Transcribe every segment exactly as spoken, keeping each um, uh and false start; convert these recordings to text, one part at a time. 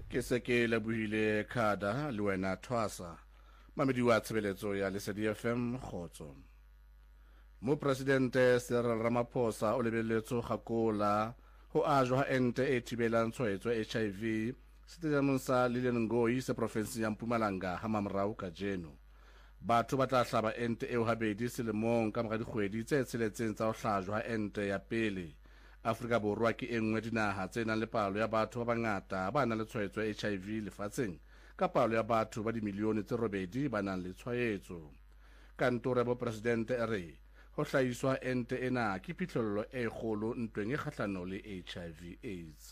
ke se ke labuhile khada le wena thwasa mamedi wa tshebeletso ya Lesedi F M khotso. Mo presidente Cyril Ramaphosa o lebeletse gakola ho ajwa ha ente e thibelang tshwaetso H I V setjhabeng sa Lilongwe se province ya Mpumalanga ha mamorao ka jeno. Batho ba tla hlaba ente eo habedi selemong ka mora dikgwedi tse tsheletseng tsa ho hlajwa ha ente ya pele. Afrika Borwa ke enngwe dinaha tse nang le palo ya batho ba bangata ba nang le tshwaetso ya H I V lefatsheng ka palo ya batho ba dimilione tse robedi ba nang le tshwaetso. Kantoro ya bopresidente e re ho hlahiswa ente ena ke phihlello e kgolo ntweng e kgahlano le H I V AIDS.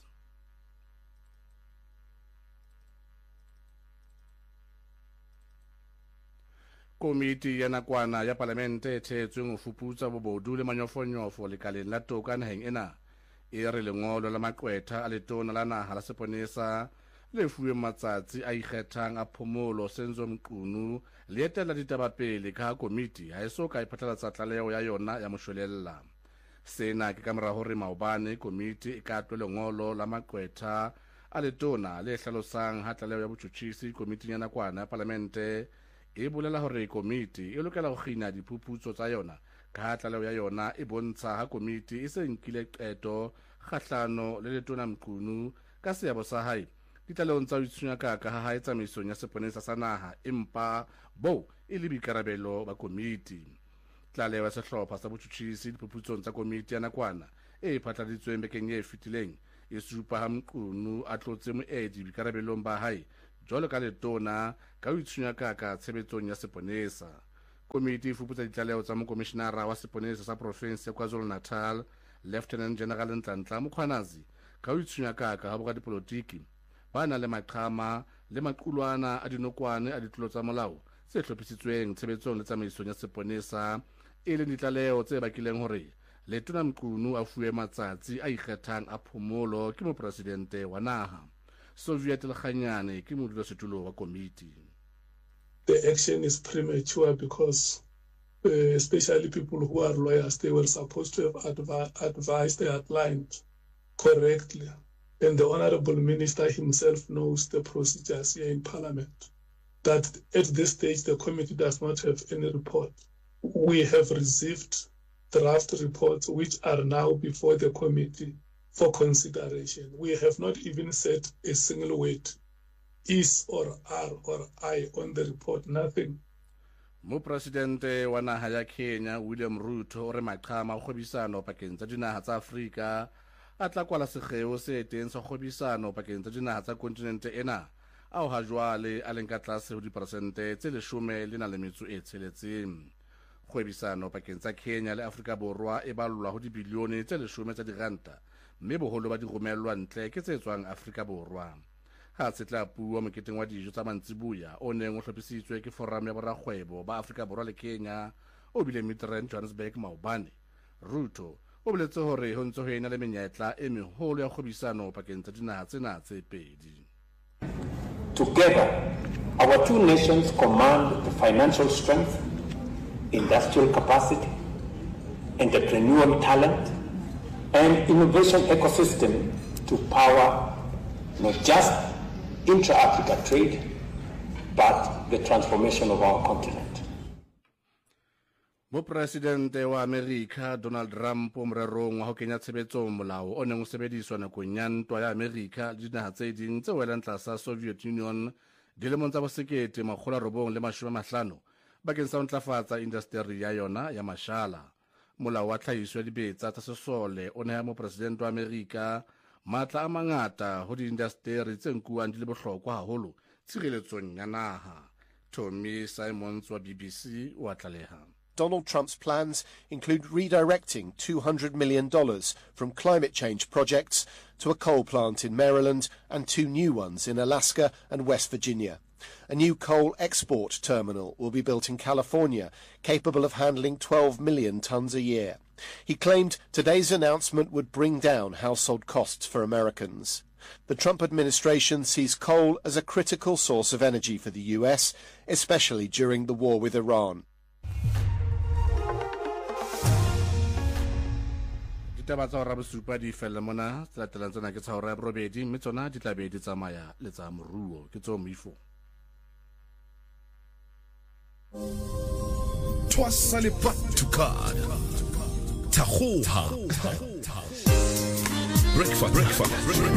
Komiti ya nakwana ya Palamente e thetsweng ho fuputsa bobodu le manyofonyofo lekaleng la toka naheng ena e re lengolo la maqwetha a letona la naha la seponesa le fuweng matsatsi a ikgethang a phomolo Senzo Mqunu le etela ditaba pele ka ha komiti ha e soka e phatlalatsa tlaleho ya yona ya moshwelella. Sena ke ka mora hore maobane komiti e katwe lengolo la maqwetha a letona le hlalosang ha tlaleho ya botjhutjhisi komiting ya nakwana ya Palamente e bolela hore komiti e lokela ho kgina diphuputso tsa yona ka ha tlaleho ya yona e bontsha ha komiti e se nkile qeto kgahlano le letona Mqunu ka seabo sa hae ditlalehong tsa ho itshunya ka ha hae tsamaisong ya seponesa sa naha empa bo e le boikarabelo ba komiti. Tlaleho ya sehlopha sa botjhutjhisi diphuputsong tsa komiti ya nakwana e phatladitsweng bekeng e fetileng e supa ha Mqunu a tlotse moedi boikarabelong ba hae jwalo ka letona ka ho itshunya ka tshebetsong ya seponesa. Komiti e fuputsa ditlaleho tsa mokomishenara wa seponesa sa province ya KwaZulu-Natal Lieutenant General Nhlanhla Mkhwanazi ka ho itshunya ka ha boradipolotiki ba na le maqhama le maqulwana a dinokwane a ditlolo tsa molao tse hlophisitsweng tshebetsong le tsamaisong ya seponesa e leng ditlaleho tse bakileng hore letona Mqunu a fuwe matsatsi a ikgethang a phomolo ke mopresidente wa naha. Soviet Lkhanyane ke modulasetulo wa komiti. The action is premature because uh, especially people who are lawyers, they were supposed to have advi advised they outlined correctly. And the Honorable Minister himself knows the procedures here in Parliament. That at this stage, the committee does not have any report. We have received draft reports which are now before the committee for consideration. We have not even said a single word, is or are or I on the report, nothing. Mo presidente wa naha ya Kenya William Ruto o re maqhama a kgwebisano pakeng tsa dinaha tsa Afrika a tla kwala sekgeo se teng sa kgwebisano pakeng tsa dinaha tsa kontinente ena ao ha jwale a leng ka tlase ho diperesente tse leshome le na le metso e tsheletseng. Kgwebisano pakeng tsa Kenya le Afrika Borwa e ballwa ho dibilione tse leshome tsa diranta mme boholo ba di romellwa ntle ke tse tswang Afrika Borwa. Ha se tla puwa moketeng wa dijo tsa mantsibuya o neng o hlophisitswe ke forum ya borakgwebo ba Afrika Borwa le Kenya o bile Midrand Johannesburg maobane. Ruto o boletse hore ho ntse ho ena le menyetla e meholo ya kgwebisano pakeng tsa dinaha tsena tse pedi. Together, our two nations command the financial strength, industrial capacity, entrepreneurial talent, and innovation ecosystem to power not just intra-Africa trade, but the transformation of our continent. Mopresidente wa Amerika Donald Trump o morerong wa ho kenya tshebetsong molao o neng o sebediswa nakong ya ntwa ya Amerika le dinaha tse ding tse welang tlasa Soviet Union dilemong tsa bosekete makgolo a robong le mashome a mahlano bakeng sa ho ntlafatsa indasteri ya yona ya mashala. Molao wa tlhahiso ya dibetsa tsa sesole o neha mopresidente wa Amerika matla a mangata ho diindasteri tse nkuwang di le bohlokwa haholo tshireletsong ya naha. Tommy Simons wa B B C wa tlaleha. Donald Trump's plans include redirecting two hundred million dollars from climate change projects to a coal plant in Maryland and two new ones in Alaska and West Virginia. A new coal export terminal will be built in California, capable of handling twelve million tonnes a year. He claimed today's announcement would bring down household costs for Americans. The Trump administration sees coal as a critical source of energy for the U S, especially during the war with Iran. ditaba tsa hora bosupa di fella mona tse latelang tsena ke tsa hora borobedi mme tsona di tla be di tsamaya le tsa moruo ke tso moifo Twasa le Patukada Tahoha Breakfast Breakfast